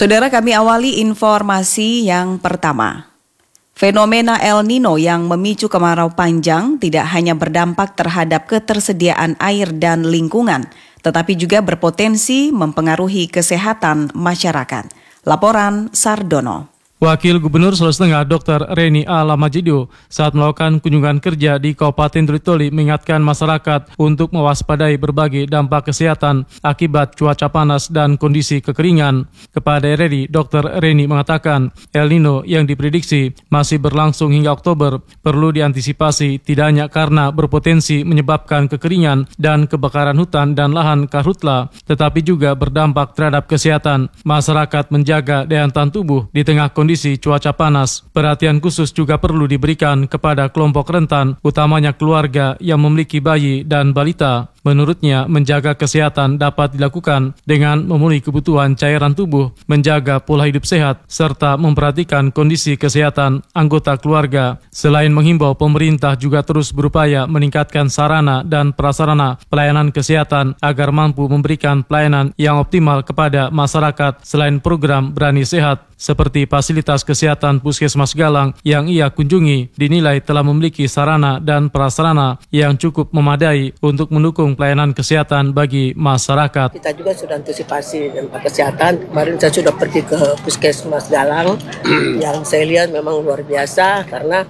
Saudara, kami awali informasi yang pertama. Fenomena El Nino yang memicu kemarau panjang tidak hanya berdampak terhadap ketersediaan air dan lingkungan, tetapi juga berpotensi mempengaruhi kesehatan masyarakat. Laporan Sardono. Wakil Gubernur Sulawesi Tengah Dr. Reni Alamajido saat melakukan kunjungan kerja di Kabupaten Toli mengingatkan masyarakat untuk mewaspadai berbagai dampak kesehatan akibat cuaca panas dan kondisi kekeringan. Kepada RRI, Dr. Reni mengatakan El Nino yang diprediksi masih berlangsung hingga Oktober perlu diantisipasi tidak hanya karena berpotensi menyebabkan kekeringan dan kebakaran hutan dan lahan karhutla, tetapi juga berdampak terhadap kesehatan. Masyarakat menjaga daya tahan tubuh di tengah kondisi cuaca panas. Perhatian khusus juga perlu diberikan kepada kelompok rentan, utamanya keluarga yang memiliki bayi dan balita. Menurutnya, menjaga kesehatan dapat dilakukan dengan memenuhi kebutuhan cairan tubuh, menjaga pola hidup sehat, serta memperhatikan kondisi kesehatan anggota keluarga. Selain menghimbau, pemerintah juga terus berupaya meningkatkan sarana dan prasarana pelayanan kesehatan agar mampu memberikan pelayanan yang optimal kepada masyarakat. Selain program Berani Sehat, seperti fasilitas kesehatan Puskesmas Galang yang ia kunjungi, dinilai telah memiliki sarana dan prasarana yang cukup memadai untuk mendukung pelayanan kesehatan bagi masyarakat. Kita juga sudah antisipasi tentang kesehatan. Kemarin saya sudah pergi ke Puskesmas Galang yang saya lihat memang luar biasa karena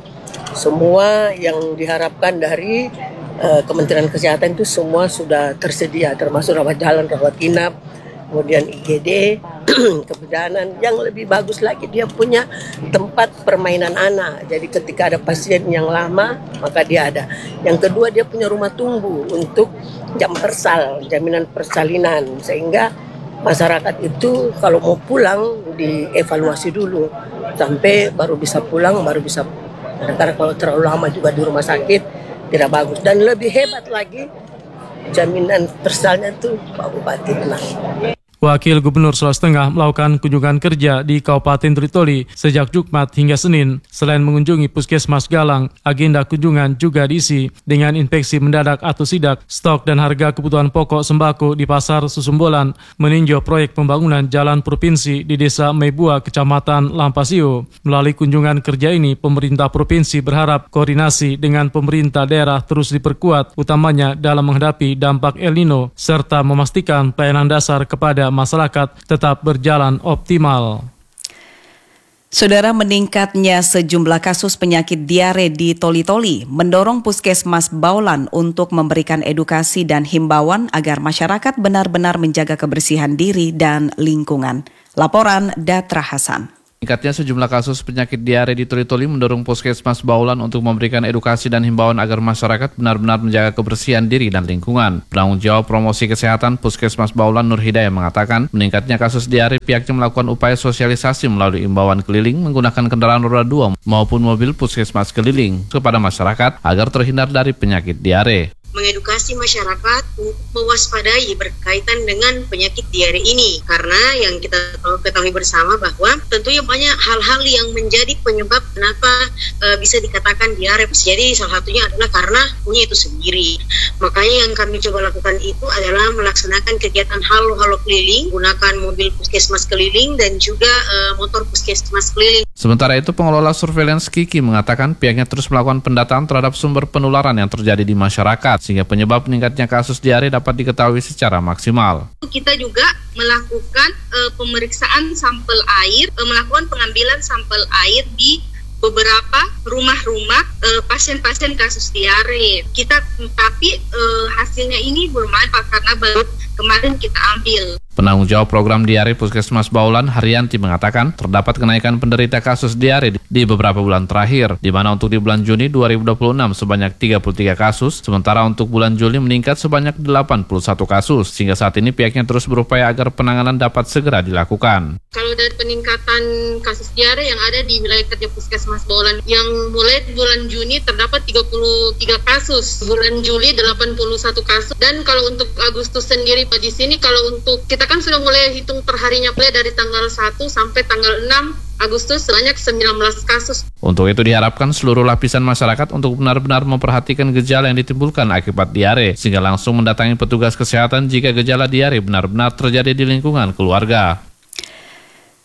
semua yang diharapkan dari Kementerian Kesehatan itu semua sudah tersedia, termasuk rawat jalan, rawat inap, kemudian IGD, kebidanan. Yang lebih bagus lagi dia punya tempat permainan anak. Jadi ketika ada pasien yang lama, maka dia ada. Yang kedua, dia punya rumah tunggu untuk jam persal, jaminan persalinan. Sehingga masyarakat itu kalau mau pulang dievaluasi dulu sampai baru bisa pulang, baru bisa. Karena kalau terlalu lama juga di rumah sakit tidak bagus. Dan lebih hebat lagi, jaminan persalnya itu Pak Bupati tenang. Wakil Gubernur Sulawesi Tengah melakukan kunjungan kerja di Kabupaten Toli sejak Jumat hingga Senin. Selain mengunjungi Puskesmas Galang, agenda kunjungan juga diisi dengan inspeksi mendadak atau sidak, stok dan harga kebutuhan pokok sembako di Pasar Susumbolan, meninjau proyek pembangunan jalan provinsi di Desa Meibua, Kecamatan Lampasio. Melalui kunjungan kerja ini, pemerintah provinsi berharap koordinasi dengan pemerintah daerah terus diperkuat, utamanya dalam menghadapi dampak El Nino, serta memastikan pelayanan dasar kepada masyarakat tetap berjalan optimal. Saudara, meningkatnya sejumlah kasus penyakit diare di Toli mendorong Puskesmas Baulan untuk memberikan edukasi dan himbauan agar masyarakat benar-benar menjaga kebersihan diri dan lingkungan. Laporan Datra Hasan. Meningkatnya sejumlah kasus penyakit diare di Toli mendorong Puskesmas Baulan untuk memberikan edukasi dan himbauan agar masyarakat benar-benar menjaga kebersihan diri dan lingkungan. Penanggung jawab promosi kesehatan Puskesmas Baulan Nur Hidayah mengatakan, meningkatnya kasus diare pihaknya melakukan upaya sosialisasi melalui imbauan keliling menggunakan kendaraan roda 2 maupun mobil Puskesmas keliling kepada masyarakat agar terhindar dari penyakit diare. Mengedukasi masyarakat untuk mewaspadai berkaitan dengan penyakit diare ini, karena yang kita ketahui bersama bahwa tentunya banyak hal-hal yang menjadi penyebab kenapa bisa dikatakan diare. Jadi salah satunya adalah karena punya itu sendiri. Makanya yang kami coba lakukan itu adalah melaksanakan kegiatan halo-halo keliling, gunakan mobil Puskesmas keliling dan juga motor Puskesmas keliling. Sementara itu, pengelola surveillance Kiki mengatakan pihaknya terus melakukan pendataan terhadap sumber penularan yang terjadi di masyarakat, sehingga penyebab meningkatnya kasus diare dapat diketahui secara maksimal. Kita juga melakukan pemeriksaan sampel air, melakukan pengambilan sampel air di beberapa rumah-rumah pasien-pasien kasus diare. Tapi hasilnya ini belum ada karena baru kemarin kita ambil. Penanggung jawab program diare Puskesmas Baulan, Haryanti, mengatakan terdapat kenaikan penderita kasus diare di beberapa bulan terakhir, di mana untuk di bulan Juni 2026 sebanyak 33 kasus, sementara untuk bulan Juli meningkat sebanyak 81 kasus, sehingga saat ini pihaknya terus berupaya agar penanganan dapat segera dilakukan. Kalau dari peningkatan kasus diare yang ada di wilayah kerja Puskesmas Baulan, yang mulai bulan Juni terdapat 33 kasus, bulan Juli 81 kasus, dan kalau untuk Agustus sendiri di sini, kalau untuk kita kan sudah mulai hitung perharinya, mulai dari tanggal 1 sampai tanggal 6 Agustus sebanyak 19 kasus. Untuk itu diharapkan seluruh lapisan masyarakat untuk benar-benar memperhatikan gejala yang ditimbulkan akibat diare, sehingga langsung mendatangi petugas kesehatan jika gejala diare benar-benar terjadi di lingkungan keluarga.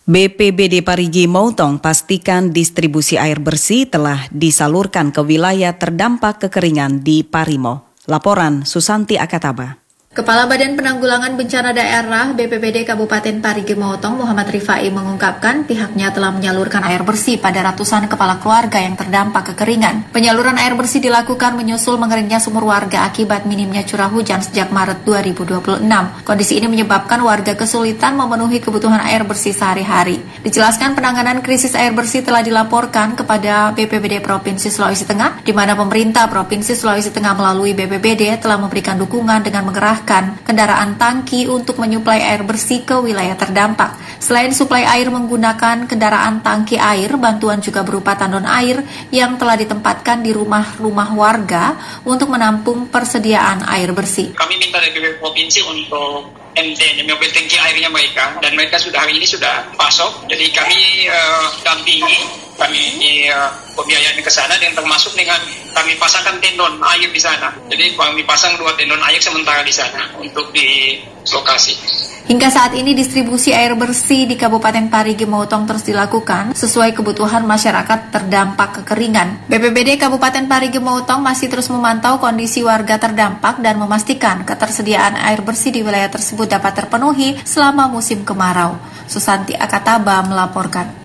BPBD Parigi Motong pastikan distribusi air bersih telah disalurkan ke wilayah terdampak kekeringan di Parimo. Laporan Susanti Akataba. Kepala Badan Penanggulangan Bencana Daerah BPBD Kabupaten Parigi Motong Muhammad Rifai mengungkapkan pihaknya telah menyalurkan air bersih pada ratusan kepala keluarga yang terdampak kekeringan. Penyaluran air bersih dilakukan menyusul mengeringnya sumur warga akibat minimnya curah hujan sejak Maret 2026. Kondisi ini menyebabkan warga kesulitan memenuhi kebutuhan air bersih sehari-hari. Dijelaskan penanganan krisis air bersih telah dilaporkan kepada BPBD Provinsi Sulawesi Tengah, di mana pemerintah Provinsi Sulawesi Tengah melalui BPBD telah memberikan dukungan dengan mengerahkan kendaraan tangki untuk menyuplai air bersih ke wilayah terdampak. Selain suplai air menggunakan kendaraan tangki air, bantuan juga berupa tandon air yang telah ditempatkan di rumah-rumah warga untuk menampung persediaan air bersih. Kami minta dari BPBD Provinsi untuk MTN, mobil tangki airnya mereka, dan mereka hari ini sudah pasok. Jadi kami dampingi, kami pembiayaan ke sana, dan termasuk dengan kami pasangkan tendon air di sana. Jadi kami pasang 2 tendon air sementara di sana untuk di lokasi. Hingga saat ini distribusi air bersih di Kabupaten Parigi Motong terus dilakukan sesuai kebutuhan masyarakat terdampak kekeringan. BPBD Kabupaten Parigi Motong masih terus memantau kondisi warga terdampak dan memastikan ketersediaan air bersih di wilayah tersebut dapat terpenuhi selama musim kemarau. Susanti Akataba melaporkan.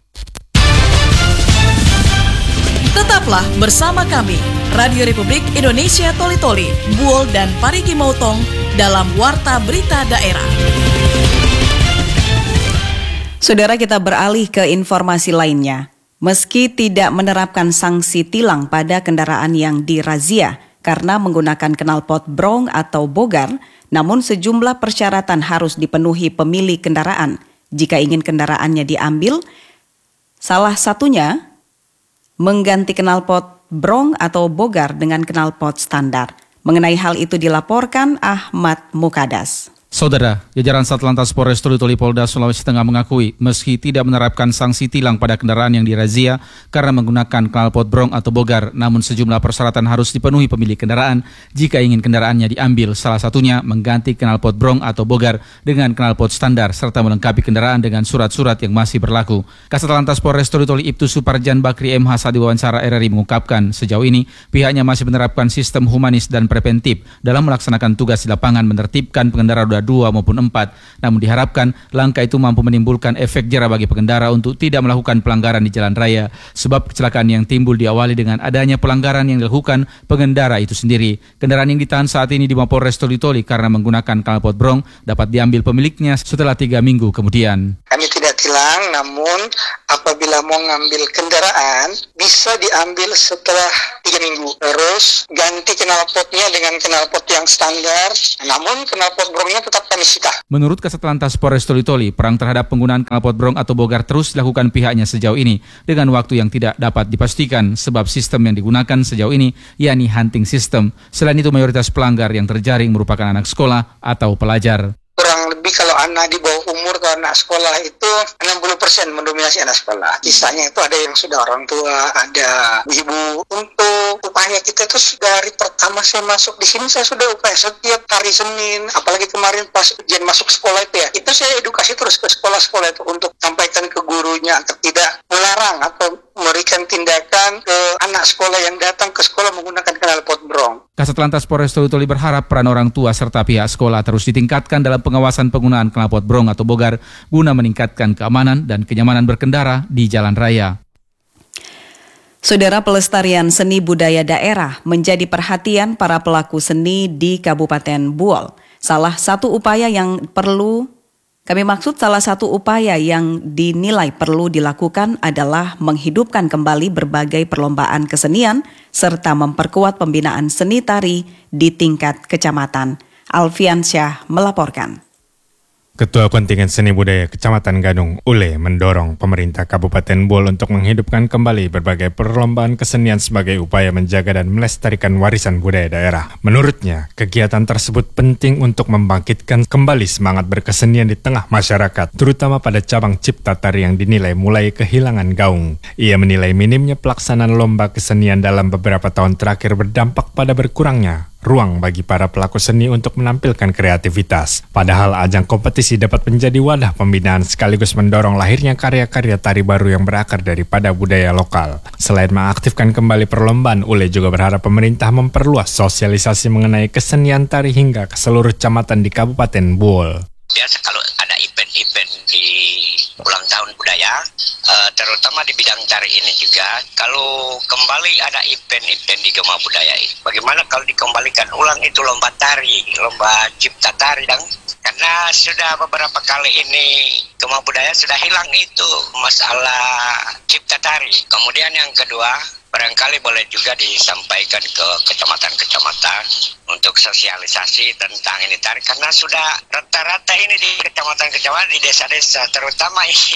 Tetaplah bersama kami, Radio Republik Indonesia Toli-Toli, Buol dan Parigi Motong dalam Warta Berita Daerah. Saudara, kita beralih ke informasi lainnya. Meski tidak menerapkan sanksi tilang pada kendaraan yang dirazia karena menggunakan knalpot brong atau bogar, namun sejumlah persyaratan harus dipenuhi pemilik kendaraan jika ingin kendaraannya diambil. Salah satunya mengganti knalpot brong atau bogar dengan knalpot standar. Mengenai hal itu dilaporkan Ahmad Mukadas. Saudara, jajaran Satlantas Polres Toli-Toli Polda Sulawesi Tengah mengakui meski tidak menerapkan sanksi tilang pada kendaraan yang dirazia karena menggunakan knalpot brong atau bogar, namun sejumlah persyaratan harus dipenuhi pemilik kendaraan jika ingin kendaraannya diambil. Salah satunya mengganti knalpot brong atau bogar dengan knalpot standar serta melengkapi kendaraan dengan surat-surat yang masih berlaku. Kasat Lantas Polres Toli-Toli Ibtu Suparjan Bakri MH saat diwawancara RRI mengungkapkan sejauh ini pihaknya masih menerapkan sistem humanis dan preventif dalam melaksanakan tugas di lapangan menertibkan pengendara roda 2 maupun 4. Namun diharapkan langkah itu mampu menimbulkan efek jera bagi pengendara untuk tidak melakukan pelanggaran di jalan raya. Sebab kecelakaan yang timbul diawali dengan adanya pelanggaran yang dilakukan pengendara itu sendiri. Kendaraan yang ditahan saat ini di Mapolres Toli-Toli karena menggunakan knalpot brong dapat diambil pemiliknya setelah 3 minggu kemudian. Kami tidak tilang, namun apabila mau ngambil kendaraan bisa diambil setelah 3 minggu. Terus ganti knalpotnya dengan knalpot yang standar, namun knalpot brongnya tetap kami sita. Menurut Kasat Lantas Polres Toli-Toli, perang terhadap penggunaan knalpot brong atau bogar terus dilakukan pihaknya sejauh ini dengan waktu yang tidak dapat dipastikan sebab sistem yang digunakan sejauh ini yakni hunting system. Selain itu mayoritas pelanggar yang terjaring merupakan anak sekolah atau pelajar. Kurang lebih kalau anak di bawah umur atau anak sekolah itu 60% mendominasi anak sekolah. Sisanya itu ada yang sudah orang tua, ada ibu. Untuk upaya kita itu dari pertama saya masuk di sini saya sudah upaya setiap hari Senin, apalagi kemarin pas ujian masuk sekolah itu ya. Itu saya edukasi terus ke sekolah-sekolah itu untuk sampaikan ke gurunya agar tidak melarang atau memberikan tindakan ke anak sekolah yang datang ke sekolah menggunakan knalpot brong. Kasat Lantas Polres Toli-Toli berharap peran orang tua serta pihak sekolah terus ditingkatkan dalam pengawasan penggunaan knalpot brong atau bogar guna meningkatkan keamanan dan kenyamanan berkendara di jalan raya. Saudara, pelestarian seni budaya daerah menjadi perhatian para pelaku seni di Kabupaten Buol. Salah satu upaya yang dinilai perlu dilakukan adalah menghidupkan kembali berbagai perlombaan kesenian serta memperkuat pembinaan seni tari di tingkat kecamatan. Alfian Syah melaporkan. Ketua Kontingen Seni Budaya Kecamatan Gadung, Ule, mendorong pemerintah Kabupaten Buol untuk menghidupkan kembali berbagai perlombaan kesenian sebagai upaya menjaga dan melestarikan warisan budaya daerah. Menurutnya, kegiatan tersebut penting untuk membangkitkan kembali semangat berkesenian di tengah masyarakat, terutama pada cabang cipta tari yang dinilai mulai kehilangan gaung. Ia menilai minimnya pelaksanaan lomba kesenian dalam beberapa tahun terakhir berdampak pada berkurangnya ruang bagi para pelaku seni untuk menampilkan kreativitas. Padahal ajang kompetisi dapat menjadi wadah pembinaan sekaligus mendorong lahirnya karya-karya tari baru yang berakar daripada budaya lokal. Selain mengaktifkan kembali perlombaan, Ule juga berharap pemerintah memperluas sosialisasi mengenai kesenian tari hingga ke seluruh kecamatan di Kabupaten Buol. Biasa kalau ada event-event di ulang tahun budaya, terutama di bidang tari ini juga, kalau kembali ada event-event di Gema Budaya ini, bagaimana kalau dikembalikan ulang itu lomba tari, lomba cipta tari, dan karena sudah beberapa kali ini Gema Budaya sudah hilang itu masalah cipta tari. Kemudian yang kedua, barangkali boleh juga disampaikan ke kecamatan-kecamatan untuk sosialisasi tentang ini tari, karena sudah rata-rata ini di kecamatan-kecamatan, di desa-desa terutama ini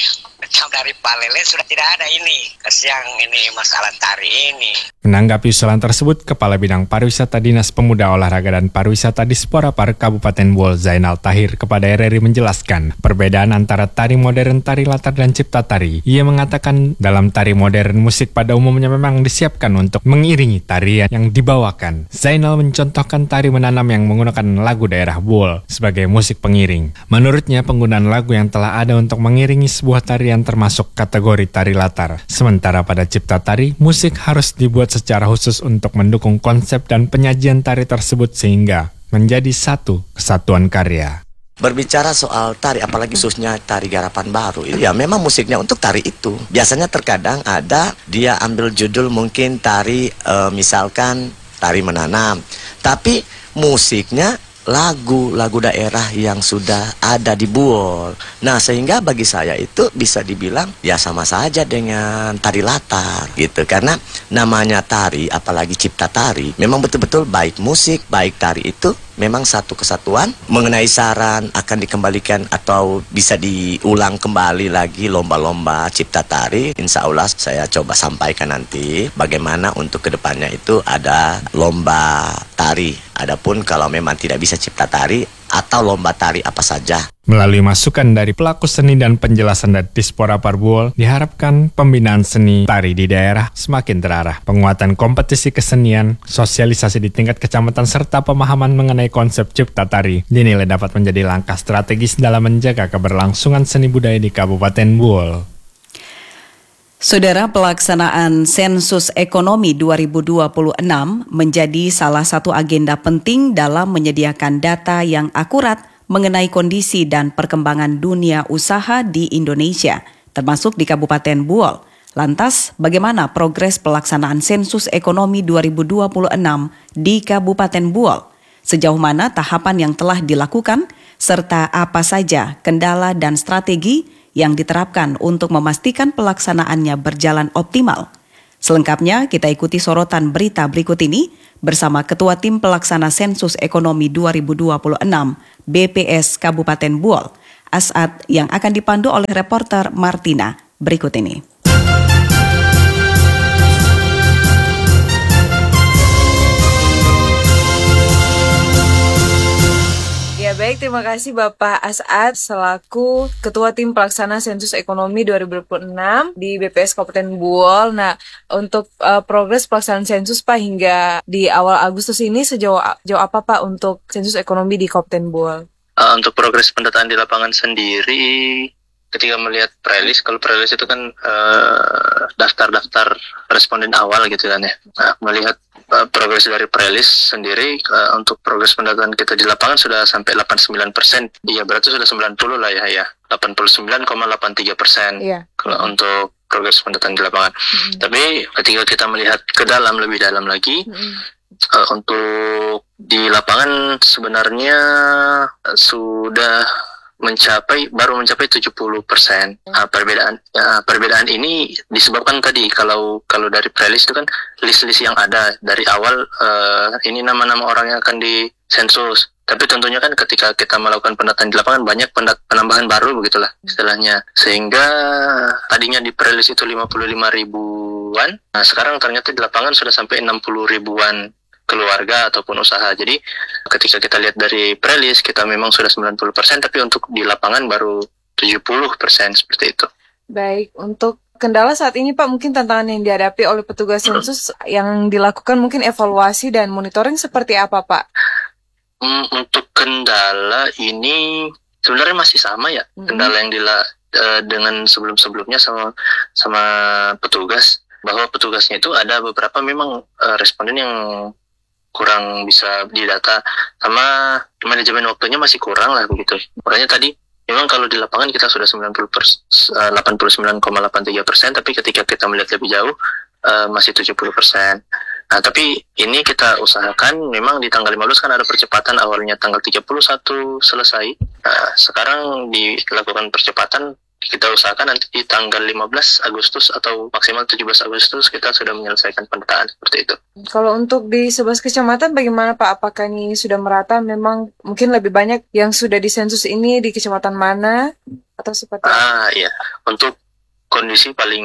dari Palele sudah tidak ada ini kesiang ini masalah tari ini. Menanggapi usulan tersebut, Kepala Bidang Pariwisata Dinas Pemuda Olahraga dan Pariwisata Dispora Par Kabupaten Buol Zainal Tahir kepada RRI menjelaskan perbedaan antara tari modern, tari latar, dan cipta tari. Ia mengatakan dalam tari modern musik pada umumnya memang disiapkan untuk mengiringi tarian yang dibawakan. Zainal mencontohkan tari menanam yang menggunakan lagu daerah Buol sebagai musik pengiring. Menurutnya penggunaan lagu yang telah ada untuk mengiringi sebuah tarian termasuk kategori tari latar. Sementara pada cipta tari, musik harus dibuat secara khusus untuk mendukung konsep dan penyajian tari tersebut sehingga menjadi satu kesatuan karya. Berbicara soal tari, apalagi khususnya tari garapan baru, ya memang musiknya untuk tari itu. Biasanya terkadang ada dia ambil judul mungkin tari misalkan tari menanam, tapi musiknya lagu daerah yang sudah ada di Buol. Nah, sehingga bagi saya itu bisa dibilang ya sama saja dengan tari latar gitu. Karena namanya tari, apalagi cipta tari, memang betul-betul baik musik, baik tari itu memang satu kesatuan. Mengenai saran akan dikembalikan atau bisa diulang kembali lagi lomba-lomba cipta tari, insya Allah saya coba sampaikan nanti bagaimana untuk kedepannya itu ada lomba tari. Adapun kalau memang tidak bisa cipta tari atau lomba tari apa saja. Melalui masukan dari pelaku seni dan penjelasan dari Dispora Par Buol, diharapkan pembinaan seni tari di daerah semakin terarah. Penguatan kompetisi kesenian, sosialisasi di tingkat kecamatan, serta pemahaman mengenai konsep cipta tari dinilai dapat menjadi langkah strategis dalam menjaga keberlangsungan seni budaya di Kabupaten Buol. Saudara, pelaksanaan sensus ekonomi 2026 menjadi salah satu agenda penting dalam menyediakan data yang akurat mengenai kondisi dan perkembangan dunia usaha di Indonesia, termasuk di Kabupaten Buol. Lantas, bagaimana progres pelaksanaan sensus ekonomi 2026 di Kabupaten Buol? Sejauh mana tahapan yang telah dilakukan, serta apa saja kendala dan strategi yang diterapkan untuk memastikan pelaksanaannya berjalan optimal? Selengkapnya kita ikuti sorotan berita berikut ini bersama Ketua Tim Pelaksana Sensus Ekonomi 2026 BPS Kabupaten Buol, As'ad, yang akan dipandu oleh reporter Martina berikut ini. Ya baik, terima kasih Bapak As'ad selaku Ketua Tim Pelaksana Sensus Ekonomi 2026 di BPS Kabupaten Buol. Nah, untuk progres pelaksanaan sensus Pak hingga di awal Agustus ini sejauh apa Pak untuk sensus ekonomi di Kabupaten Buol? Untuk progres pendataan di lapangan sendiri, ketika melihat prelis, kalau prelis itu kan daftar-daftar responden awal gitu kan ya. Nah, melihat progres dari prelis sendiri, untuk progres pendataan kita di lapangan sudah sampai 89%. Iya, berarti sudah 90 lah ya. 89,83%. Iya. Kalau untuk progres pendataan di lapangan. Tapi ketika kita melihat ke dalam, lebih dalam lagi, untuk di lapangan sebenarnya sudah baru mencapai 70%. Perbedaan ini disebabkan tadi kalau dari prelis itu kan list-list yang ada dari awal, ini nama-nama orang yang akan disensus. Tapi tentunya kan ketika kita melakukan pendataan di lapangan banyak penambahan baru begitulah istilahnya. Sehingga tadinya di prelis itu 55 ribuan, nah sekarang ternyata di lapangan sudah sampai 60 ribuan keluarga ataupun usaha. Jadi ketika kita lihat dari prelis kita memang sudah 90%, tapi untuk di lapangan baru 70% seperti itu. Baik, untuk kendala saat ini Pak, mungkin tantangan yang dihadapi oleh petugas sensus yang dilakukan mungkin evaluasi dan monitoring seperti apa Pak? Untuk kendala ini sebenarnya masih sama ya. Kendala yang dengan sebelum-sebelumnya sama petugas, bahwa petugasnya itu ada beberapa memang responden yang kurang bisa didata, sama manajemen waktunya masih kurang lah begitu. Makanya tadi memang kalau di lapangan kita sudah 89,83%, tapi ketika kita melihat lebih jauh masih 70%. Nah, tapi ini kita usahakan, memang di tanggal 15 kan ada percepatan, awalnya tanggal 31 selesai. Nah, sekarang dilakukan percepatan, kita usahakan nanti di tanggal 15 Agustus atau maksimal 17 Agustus kita sudah menyelesaikan pendataan seperti itu. Kalau untuk di 11 kecamatan bagaimana Pak? Apakah ini sudah merata? Memang mungkin lebih banyak yang sudah disensus ini di kecamatan mana? Atau seperti apa? Iya. Untuk kondisi paling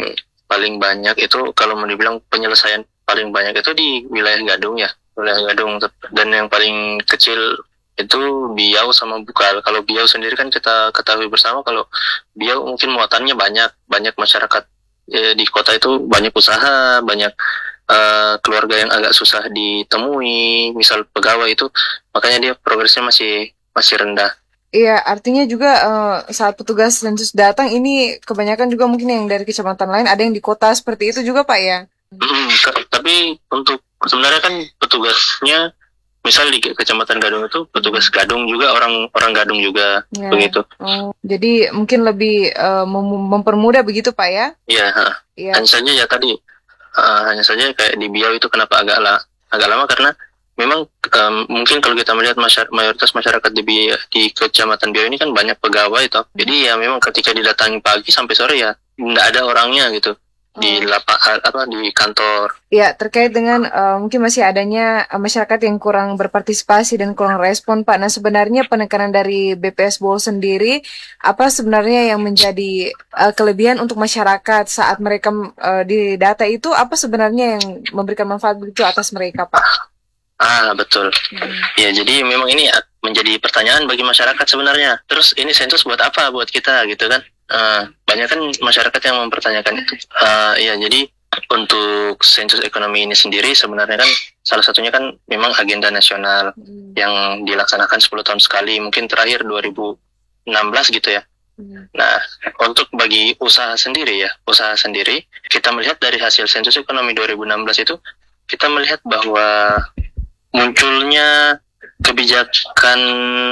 banyak itu, kalau mau dibilang penyelesaian paling banyak itu di wilayah Gadung ya. Wilayah Gadung, dan yang paling kecil itu Biau sama Bukal. Kalau Biau sendiri kan kita ketahui bersama, kalau Biau mungkin muatannya banyak masyarakat di kota itu, banyak usaha, banyak keluarga yang agak susah ditemui, misal pegawai itu, makanya dia progresnya masih rendah. Iya, artinya juga saat petugas sensus datang ini kebanyakan juga mungkin yang dari kecamatan lain, ada yang di kota seperti itu juga Pak ya? Tapi untuk sebenarnya kan petugasnya, misal di kecamatan Gadung itu petugas Gadung juga, orang Gadung juga begitu. Jadi mungkin lebih mempermudah begitu Pak ya? Iya. Hanya saja ya tadi, hanya saja kayak di Biau itu kenapa agak lama, karena memang mungkin kalau kita melihat mayoritas masyarakat di kecamatan Biau ini kan banyak pegawai toh. Jadi ya memang ketika didatangi pagi sampai sore ya nggak ada orangnya gitu di di kantor. Ya, terkait dengan mungkin masih adanya masyarakat yang kurang berpartisipasi dan kurang respon Pak. Nah, sebenarnya penekanan dari BPS Bowl sendiri, apa sebenarnya yang menjadi kelebihan untuk masyarakat saat mereka didata itu, apa sebenarnya yang memberikan manfaat begitu atas mereka Pak? Betul. Ya, jadi memang ini menjadi pertanyaan bagi masyarakat sebenarnya. Terus ini sensus buat apa buat kita gitu kan? Banyak kan masyarakat yang mempertanyakan itu. Ya, jadi untuk sensus ekonomi ini sendiri sebenarnya kan salah satunya kan memang agenda nasional yang dilaksanakan 10 tahun sekali, mungkin terakhir 2016 gitu ya. Nah, untuk bagi usaha sendiri kita melihat dari hasil sensus ekonomi 2016 itu, kita melihat bahwa munculnya kebijakan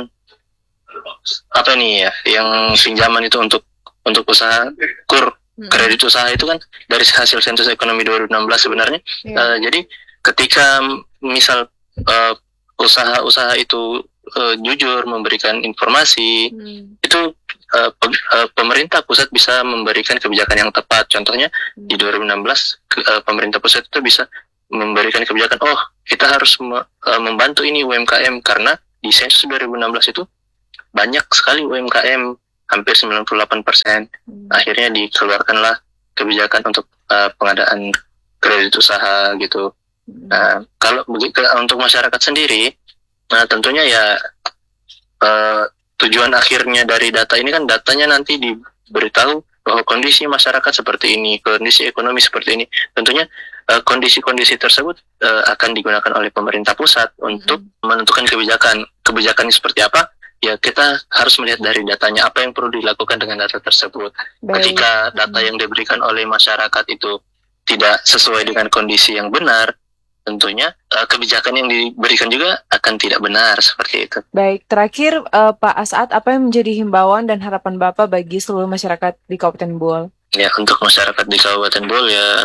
yang pinjaman itu untuk usaha, kredit usaha itu kan dari hasil sensus ekonomi 2016 sebenarnya. Jadi ketika misal usaha-usaha itu jujur memberikan informasi, itu pemerintah pusat bisa memberikan kebijakan yang tepat. Contohnya di 2016 pemerintah pusat itu bisa memberikan kebijakan, kita harus membantu ini UMKM, karena di sensus 2016 itu banyak sekali UMKM, hampir 98%. Akhirnya dikeluarkanlah kebijakan untuk pengadaan kredit usaha gitu. Nah, kalau begitu untuk masyarakat sendiri, tentunya ya tujuan akhirnya dari data ini kan, datanya nanti diberitahu bahwa kondisi masyarakat seperti ini, kondisi ekonomi seperti ini. Tentunya kondisi-kondisi tersebut akan digunakan oleh pemerintah pusat untuk menentukan kebijakannya seperti apa. Ya, kita harus melihat dari datanya, apa yang perlu dilakukan dengan data tersebut. Ketika data yang diberikan oleh masyarakat itu tidak sesuai dengan kondisi yang benar, tentunya kebijakan yang diberikan juga akan tidak benar, seperti itu. Baik, terakhir Pak As'ad, apa yang menjadi himbauan dan harapan Bapak bagi seluruh masyarakat di Kabupaten Buol? Ya, untuk masyarakat di Kabupaten Buol ya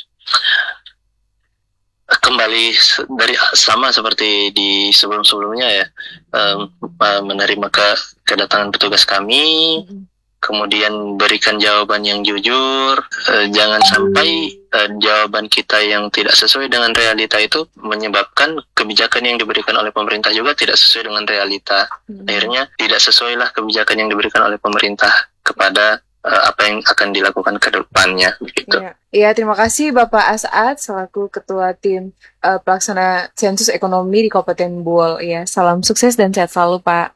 kembali dari sama seperti di sebelum-sebelumnya ya, menerima kedatangan petugas kami, kemudian berikan jawaban yang jujur, jangan sampai jawaban kita yang tidak sesuai dengan realita itu menyebabkan kebijakan yang diberikan oleh pemerintah juga tidak sesuai dengan realita. Akhirnya tidak sesuailah kebijakan yang diberikan oleh pemerintah kepada apa yang akan dilakukan ke depannya begitu. Iya, terima kasih Bapak As'ad selaku Ketua Tim Pelaksana Sensus Ekonomi di Kabupaten Buol. Ya, salam sukses dan sehat selalu Pak.